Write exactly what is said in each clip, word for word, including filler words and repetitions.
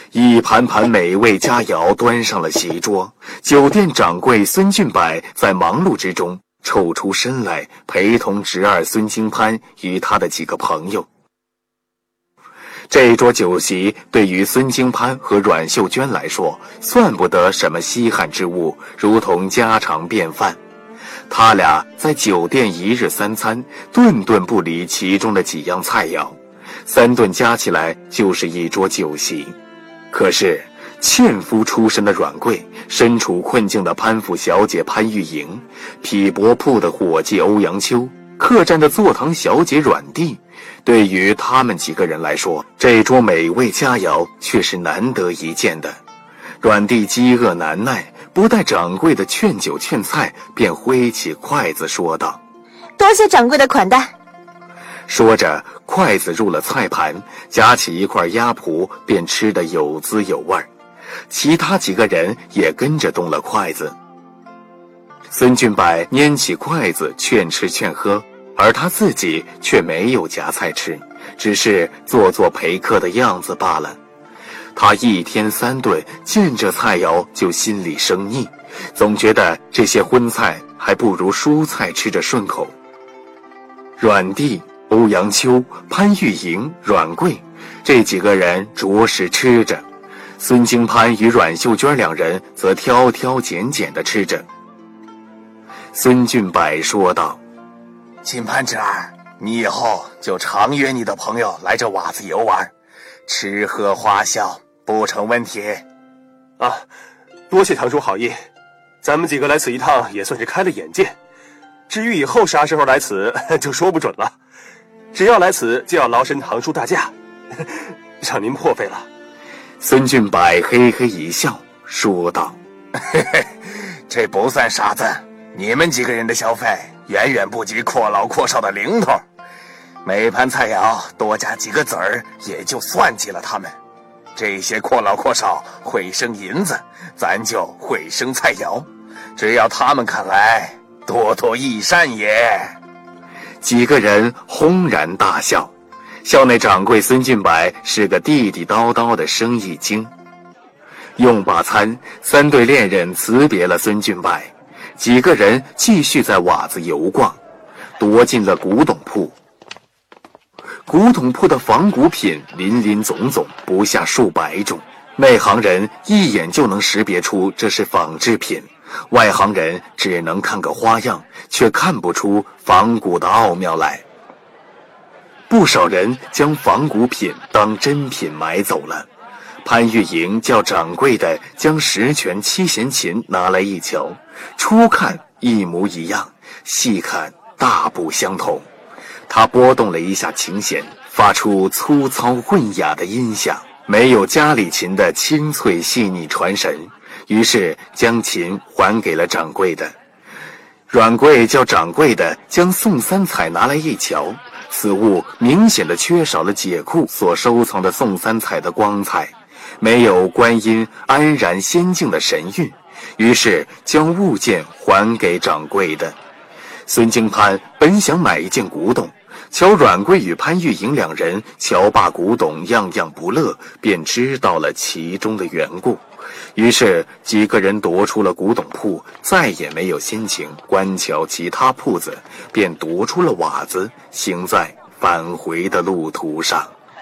一盘盘美味佳肴端上了席桌，酒店掌柜孙俊柏在忙碌之中抽出身来，陪同侄儿孙兴攀与他的几个朋友。这桌酒席对于孙兴攀和阮秀娟来说，算不得什么稀罕之物，如同家常便饭。他俩在酒店一日三餐，顿顿不离其中的几样菜肴，三顿加起来就是一桌酒席。可是纤夫出身的阮贵，身处困境的潘府小姐潘玉莹，匹帛铺的伙计欧阳秋，客栈的坐堂小姐阮娣，对于他们几个人来说，这桌美味佳肴却是难得一见的。阮娣饥饿难耐，不待掌柜的劝酒劝菜，便挥起筷子说道： 多谢掌柜的款待。 说着筷子入了菜盘，夹起一块鸭脯，便吃得有滋有味。其他几个人也跟着动了筷子。孙俊柏拈起筷子劝吃劝喝，而他自己却没有夹菜吃，只是做做陪客的样子罢了。他一天三顿见着菜肴就心里生腻，总觉得这些荤菜还不如蔬菜吃着顺口。阮娣、欧阳秋、潘玉莹、阮贵这几个人着实吃着，孙兴攀与阮秀娟两人则挑挑拣拣地吃着。孙俊柏说道： 金攀侄儿，你以后就常约你的朋友来这瓦子游玩，吃喝花销不成问题。 啊，多谢堂主好意，咱们几个来此一趟也算是开了眼界。至于以后啥时候来此，就说不准了。只要来此，就要劳神堂叔大驾，让您破费了。 孙俊柏嘿嘿一笑，说道： 嘿嘿，这不算啥子，你们几个人的消费远远不及阔老阔少的零头。每盘菜肴多加几个子儿，也就算计了他们。这些阔老阔少会生银子，咱就会生菜肴，只要他们肯来，多多益善也。 几个人轰然大笑。校内掌柜孙俊柏是个地地道道的生意精。用罢餐，三对恋人辞别了孙俊柏，几个人继续在瓦子游逛，踱进了古董铺。古董铺的仿古品林林总总，不下数百种，内行人一眼就能识别出这是仿制品，外行人只能看个花样，却看不出仿古的奥妙来。不少人将仿古品当真品买走了。潘玉莹叫掌柜的将十全七弦琴拿来一瞧，初看一模一样，细看大不相同。他拨动了一下琴弦，发出粗糙混雅的音响，没有家里琴的清脆细腻传神，于是将琴还给了掌柜的。阮贵叫掌柜的将宋三彩拿来一瞧，此物明显的缺少了解库所收藏的宋三彩的光彩，没有观音安然仙境的神韵，于是将物件还给掌柜的。孙兴攀本想买一件古董，瞧阮贵与潘玉莹两人瞧罢古董样样不乐，便知道了其中的缘故，于是几个人踱出了古董铺，再也没有心情观瞧其他铺子，便踱出了瓦子，行在返回的路途上。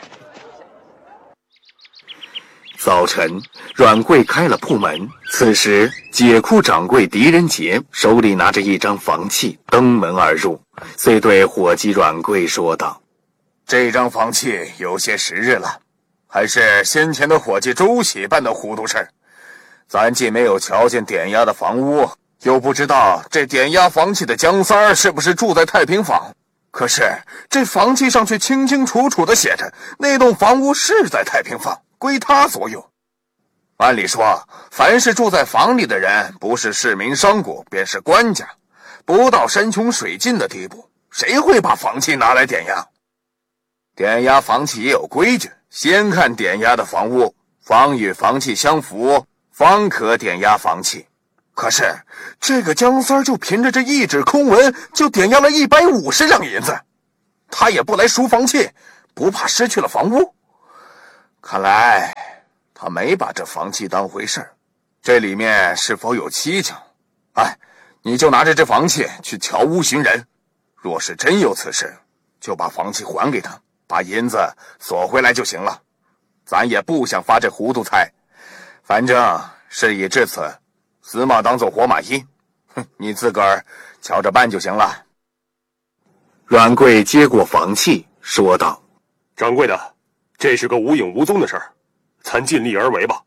早晨，阮贵开了铺门，此时解库掌柜狄仁杰手里拿着一张房契登门而入，遂对伙计阮贵说道： 这张房契有些时日了，还是先前的伙计周喜办的糊涂事。咱既没有瞧见点押的房屋，又不知道这点押房契的江三儿是不是住在太平坊。可是这房契上却清清楚楚地写着，那栋房屋是在太平坊，归他所有。按理说，凡是住在房里的人，不是市民商贾，便是官家，不到山穷水尽的地步，谁会把房契拿来点押？点押房契也有规矩，先看点押的房屋，房与房契相符，方可点押房契。可是这个江三就凭着这一纸空文，就点押了一百五十两银子，他也不来赎房契，不怕失去了房屋。看来他没把这房契当回事儿，这里面是否有蹊跷？哎，你就拿着这房契去乔屋寻人，若是真有此事，就把房契还给他，把银子索回来就行了。咱也不想发这糊涂财，反正事已至此，死马当做活马医，哼，你自个儿瞧着办就行了。 阮贵接过房契，说道：“ 掌柜的，这是个无影无踪的事儿，咱尽力而为吧。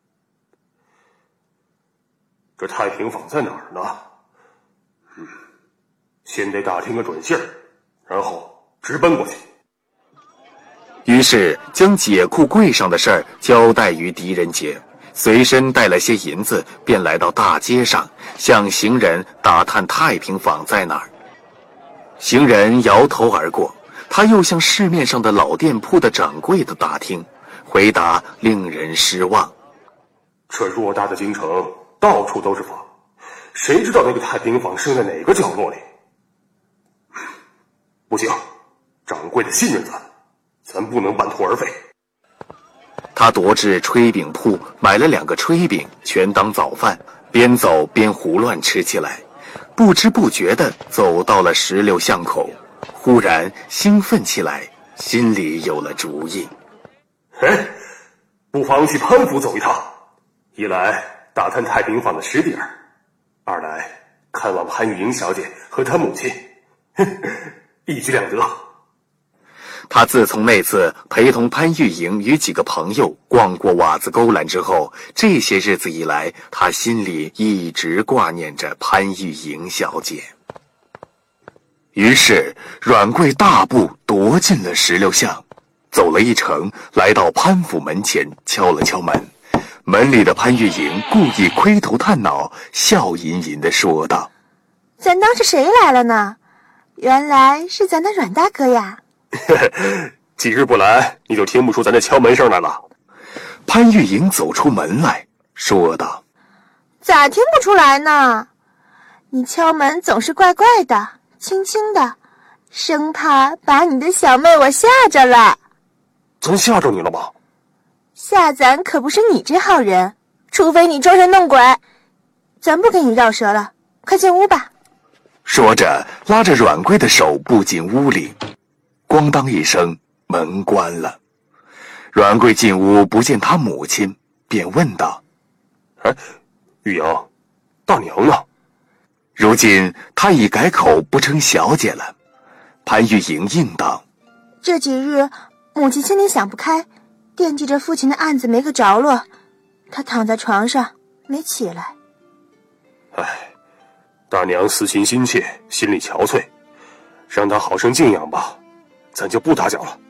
这太平坊在哪儿呢？嗯，先得打听个准信儿，然后直奔过去。” 于是将解库柜上的事儿交代于狄仁杰，随身带了些银子，便来到大街上，向行人打探太平坊在哪儿。行人摇头而过，他又向市面上的老店铺的掌柜的打听，回答令人失望。 这偌大的京城，到处都是坊，谁知道那个太平坊生在哪个角落里？不行，掌柜的信任咱，咱不能半途而废。 他踱至炊饼铺，买了两个炊饼，全当早饭，边走边胡乱吃起来。不知不觉地走到了石榴巷口，忽然兴奋起来，心里有了主意。 哎，不妨去潘府走一趟，一来打探太平坊的实底儿，二来看望潘玉莹小姐和她母亲，一举两得。 他自从那次陪同潘玉莹与几个朋友逛过瓦子沟栏之后，这些日子以来，他心里一直挂念着潘玉莹小姐。于是阮贵大步踱进了石榴巷，走了一程，来到潘府门前，敲了敲门。门里的潘玉莹故意窥头探脑，笑吟吟地说道：“ 咱当是谁来了呢？原来是咱的阮大哥呀。” 几日不来，你就听不出咱的敲门声来了。 潘玉莹走出门来，说道：“ 咋听不出来呢？你敲门总是怪怪的，轻轻的，生怕把你的小妹我吓着了。” 咱吓着你了吗？ 吓咱可不是你这号人，除非你装神弄鬼。咱不跟你绕舌了，快进屋吧。 说着，拉着阮贵的手步进屋里。咣当一声，门关了。阮贵进屋不见他母亲，便问道：“ 哎，玉莹，大娘呢？” 如今他已改口不称小姐了。潘玉莹应道：“ 这几日母亲心里想不开，惦记着父亲的案子没个着落，她躺在床上没起来。” 哎，大娘思亲心切，心里憔悴，让她好生静养吧，咱就不打搅了。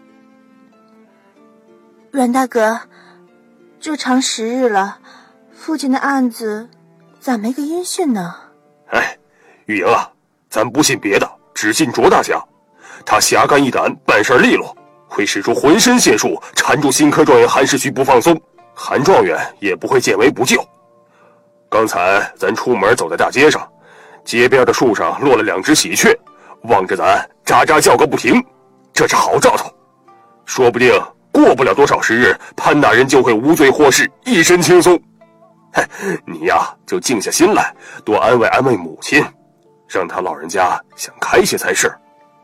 阮大哥，这长十日了，父亲的案子咋没个音讯呢？ 哎，玉莹啊，咱不信别的，只信卓大侠，他侠肝义胆，办事利落，会使出浑身解数缠住新科状元韩世虚不放松，韩状元也不会见危不救。刚才咱出门走在大街上，街边的树上落了两只喜鹊，望着咱喳喳叫个不停，这是好兆头。说不定过不了多少时日，潘大人就会无罪获释，一身轻松。嘿，你呀就静下心来，多安慰安慰母亲，让他老人家想开些才是。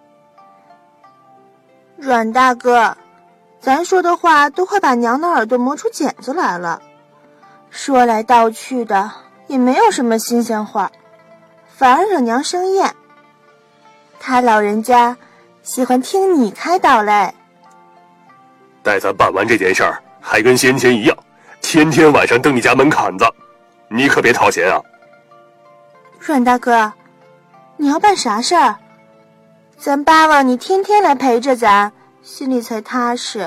阮大哥，咱说的话都快把娘的耳朵磨出茧子来了，说来道去的也没有什么新鲜话，反而惹娘生厌。他老人家喜欢听你开导嘞。 待咱办完这件事儿，还跟先前一样，天天晚上登你家门槛子，你可别掏钱啊。 阮大哥，你要办啥事儿？咱巴望你天天来陪着咱，心里才踏实。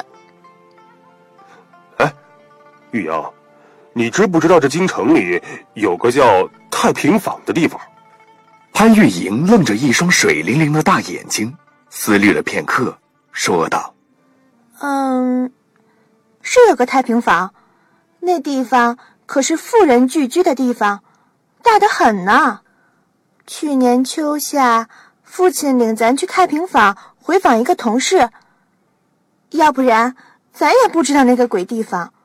哎，玉莹，你知不知道这京城里有个叫太平坊的地方？ 潘玉莹愣着一双水灵灵的大眼睛，思虑了片刻，说道：“ 嗯，是有个太平坊，那地方可是富人聚居的地方，大得很呢。去年秋夏，父亲领咱去太平坊回访一个同事，要不然咱也不知道那个鬼地方。